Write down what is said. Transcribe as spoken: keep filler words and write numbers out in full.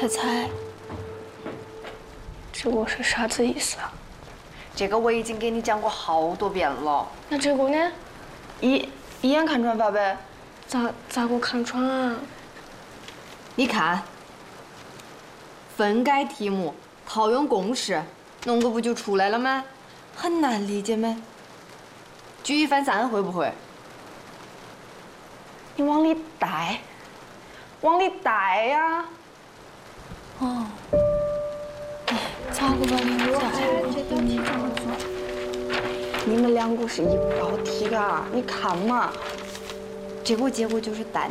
猜猜，这个是啥子意思啊？ 这个我已经给你讲过好多遍了。 那这个呢？ 一一眼看穿法呗。 咋咋个看穿啊？ 你看，分解题目套用公式，弄个不就出来了吗？很难理解吗？举一反三会不会？你往里带，往里带呀！ 哦，咋个把你们家这道题怎么做？ 你们两个是一道题的，你看嘛，这个结果就是单。